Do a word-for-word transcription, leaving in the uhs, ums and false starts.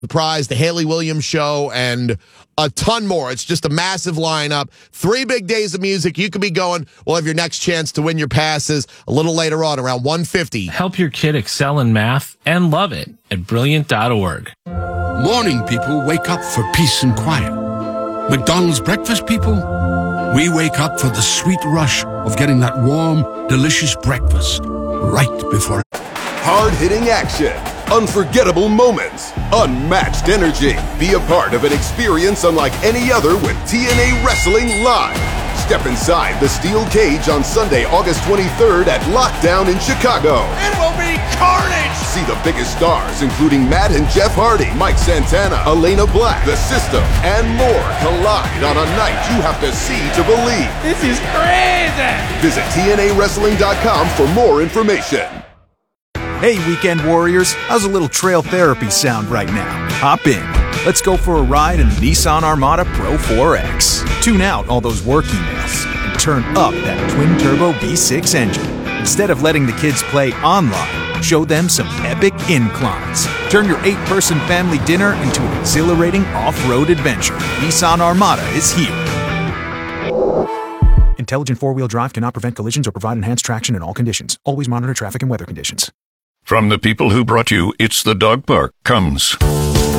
The Prize, The Haley Williams Show, and a ton more. It's just a massive lineup. Three big days of music. You could be going. We'll have your next chance to win your passes a little later on, around one fifty. Help your kid excel in math and love it at brilliant dot org. Morning people wake up for peace and quiet. McDonald's breakfast people, we wake up for the sweet rush of getting that warm, delicious breakfast right before. Hard-hitting action, unforgettable moments, unmatched energy. Be a part of an experience unlike any other with T N A Wrestling Live. Step inside the steel cage on Sunday, August twenty-third at Lockdown in Chicago. It will be carnage! See the biggest stars, including Matt and Jeff Hardy, Mike Santana, Elena Black, The System, and more collide on a night you have to see to believe. This is crazy! Visit T N A wrestling dot com for more information. Hey, Weekend Warriors, how's a little trail therapy sound right now? Hop in. Let's go for a ride in the Nissan Armada Pro four X. Tune out all those work emails and turn up that twin-turbo V six engine. Instead of letting the kids play online, show them some epic inclines. Turn your eight-person family dinner into an exhilarating off-road adventure. Nissan Armada is here. Intelligent four-wheel drive cannot prevent collisions or provide enhanced traction in all conditions. Always monitor traffic and weather conditions. From the people who brought you It's the Dog Park comes